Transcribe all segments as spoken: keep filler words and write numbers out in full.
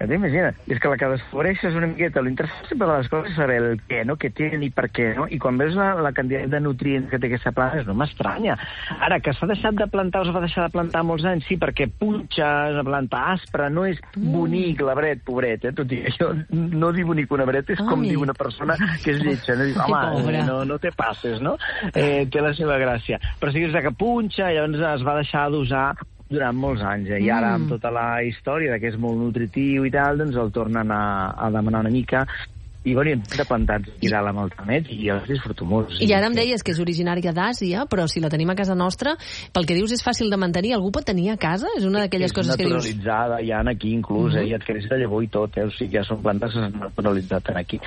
T'imagines? És que la que descobreixes una miqueta, l'interessant sempre de les coses és saber el què, no? Què tenen i per què, no? I quan veus la, la quantitat de nutrients que té aquesta planta, no m'estranya. Ara, que s'ha deixat de plantar o s'ha deixat de plantar molts anys, sí, perquè punxa, és una planta aspra, no és bonic l'arbret, pobret, eh? Tot i això, no dir bonic un arbret és com dir una persona que és lletja, no? Diu, home, no, no te passes, no? Eh, té la seva gràcia. Però sí que és que punxa, i llavors es va deixar d'usar durant molts anys, eh? I ara, amb tota la història de que és molt nutritiu i tal, doncs el tornen a, a demanar una mica. I, bueno, hem de plantats i dalt amb el tamet i jo els disfruto molt. I ara em deies que és originària d'Àsia, però si la tenim a casa nostra, pel que dius és fàcil de mantenir. Algú pot tenir a casa? És una d'aquelles coses que dius... És naturalitzada, hi ha aquí inclús, uh -huh. eh? I et creix de llavor i tot, eh? O sigui, ja són plantes que s'han naturalitzat aquí.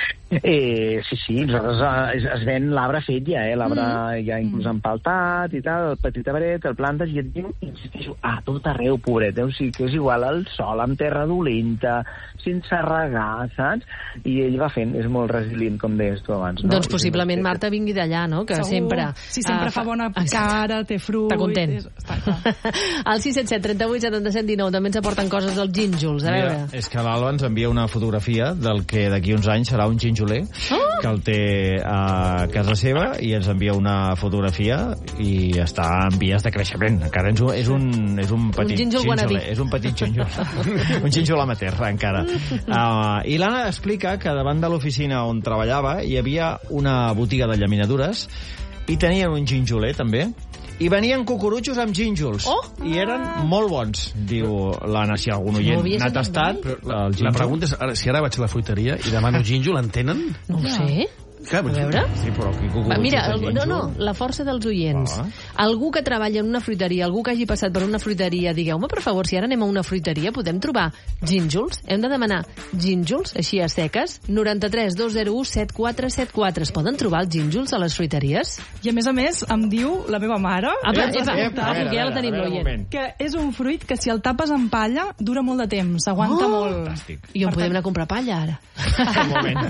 Eh, sí, sí, nosaltres eh, es, es ven l'arbre fet ja, eh? L'arbre uh -huh. ja inclús empaltat i tal, el petit arbret, el plantes i et diu, insisteixo, a tot arreu, pobret, eh? O sigui, que és igual al sol, amb terra dolenta, sense regar, saps? I ell va fent, és molt resilient, com deies tu abans, no? Doncs possiblement Marta vingui d'allà, no? Que segur. sempre... Sí, sempre uh, fa bona cara, té fruit... Està content. És, està, al sis set set, trenta-vuit, setanta-set, dinou també ens aporten coses dels gínjols, a veure. Mira, és que l'Alba ens envia una fotografia del que d'aquí uns anys serà un gínjoler oh! que el té a casa seva i ens envia una fotografia i està en vies de creixement. Encara és un, és un, és un petit un gínjol gínjoler. És un petit gínjol. un gínjol amateur, encara. Uh, I l'Anna explica que davant de l'oficina on treballava hi havia una botiga de llaminadures i tenien un gínjoler també i venien cucurutxos amb gínjols oh! i eren molt bons, diu l'Anna. Si algun oient no n'ha tastat la, la pregunta és, ara, si ara vaig a la fruiteria i demano gínjol, en tenen? No ho sé. Clar, a veure? Sí, però aquí Va, mira, el, no, no, la força dels oients. Ah. Algú que treballa en una fruiteria, algú que hagi passat per una fruiteria, digueu-me, per favor, si ara anem a una fruiteria, podem trobar gínjols? Hem de demanar gínjols, així a seques? noranta-tres dos zero u set quatre set quatre. Es poden trobar els gínjols a les fruiteries? I a més a més, em diu la meva mare... Ah, epa, epa, epa, perquè ja la tenim l'oient. Que és un fruit que si el tapes amb palla dura molt de temps, aguanta oh! molt. Fàstic. I on podem anar a comprar palla, ara? Un moment.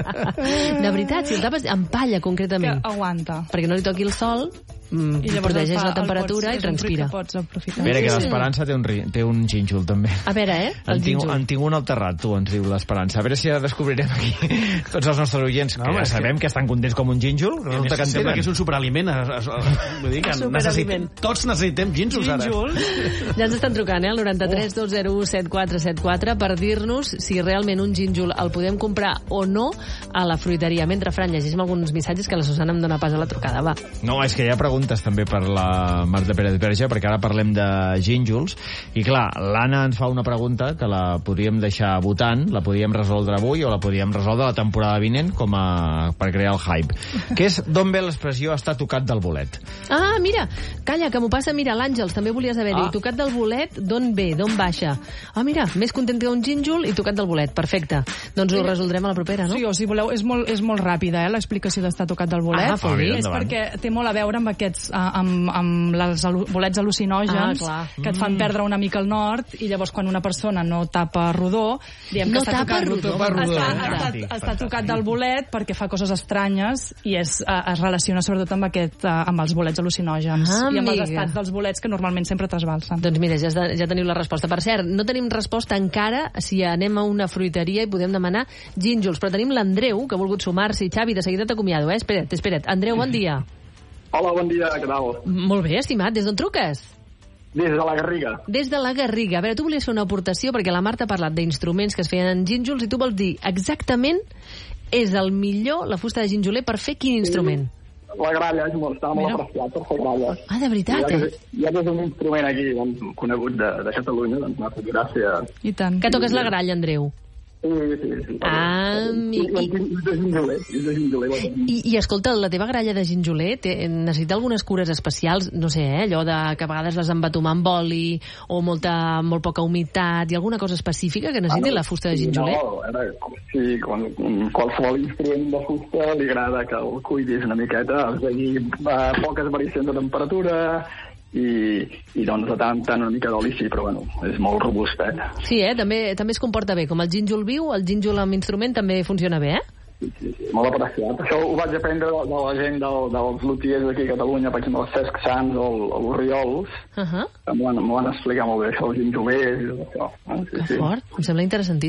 De veritat, si el tapes amb palla, concretament. Que aguanta. Perquè no li toqui el sol, mm, i protegeix la temperatura i transpira. Mira que l'Esperança té un, té un gínjol, també. A veure, eh? En tinc, en tinc un al terrat, tu, ens diu l'Esperança. A veure si ara descobrirem aquí tots els nostres oients, no, que ja sabem que... que estan contents com un gínjol. Resulta que sembla que és un superaliment. Vull dir que necessitem, tots necessitem gínjols, ara. Ja ens estan trucant, eh? El noranta-tres dos zero u set quatre set quatre per dir-nos si realment un gínjol el podem comprar o no a la fruiteria. Mentre, Fran, llegim alguns missatges que la Susana em dona pas a la trucada, va. No, és que hi ha preguntes també per la Marta Pérez Verge, perquè ara parlem de gínjols, i clar, l'Anna ens fa una pregunta que la podríem deixar votant, la podíem resoldre avui o la podíem resoldre la temporada vinent com a, per crear el hype, que és d'on ve l'expressió està tocat del bolet. Ah, mira, calla, que m'ho passa, mira, l'Àngels també volia saber-hi, ah. tocat del bolet, d'on ve, d'on baixa? Ah, mira, més content que un gínjol i tocat del bolet, perfecte. Doncs ho resoldrem a la propera, no? Sí, o si voleu, és molt, és molt ràpida, eh, l'explicació d'estar tocat del bolet. Ah, ah, bé, és perquè té molt a veure amb aquests, amb, amb les bolets al·lucinògens ah, que et fan perdre una mica el nord, i llavors quan una persona no tapa rodó, diem no que està tapa tocat, rodó, rodó. Està, està, està tocat del bolet perquè fa coses estranyes i és, es relaciona sobretot amb, aquest, amb els bolets al·lucinògens ah, i amb amiga. els estats dels bolets que normalment sempre trasbalsen. Doncs mira, ja, ja teniu la resposta. Per cert, no tenim resposta encara si anem a una fruiteria i podem demanar gínjols, però tenim l'Andreu, que ha volgut sumar-s'hi. Xavi, de seguida t'acomiado, eh? Espera't, espera't. Andreu, bon dia. Hola, bon dia, què tal? Molt bé, estimat. Des d'on truques? Des de la Garriga. Des de la Garriga. A veure, tu volies fer una aportació perquè la Marta ha parlat d'instruments que es feien en gínjols i tu vols dir exactament és el millor, la fusta de gínjoler, per fer quin instrument? La gralla, és molt, estava molt apreciat per fer gralles. Ah, de veritat, ja, eh? Ja que és un instrument aquí doncs, conegut de, de Catalunya, doncs m'ha fet gràcia. I tant. Que toques la gralla, Andreu? Sí, sí, sí. Ah, i, i, i, i escolta, la teva gralla de ginjoler té, necessita algunes cures especials, no sé, eh, allò de que a vegades les embatomar amb oli o molta, molt poca humitat, i alguna cosa específica que necessiti ah, no, la fusta de ginjoler? No, era, sí, quan, qualsevol instrument de fusta li agrada que el cuidis una miqueta, és a dir, poques variacions de temperatura, i, i doncs de tant tant una mica d'oli sí, però bueno, és molt robust, eh? Sí, eh? També, també es comporta bé, com el gínjol viu, el gínjol amb instrument també funciona bé, eh? Sí, sí, sí, molt apreciat. Això ho vaig aprendre de, de la gent del, dels lutiers aquí a Catalunya, per exemple, el Cesc Sans o l'Oriols, uh -huh. m'ho van, van explicar molt bé, això, els ginjolers i tot això. Eh? Sí, que sí. fort, em sembla interessantíssim.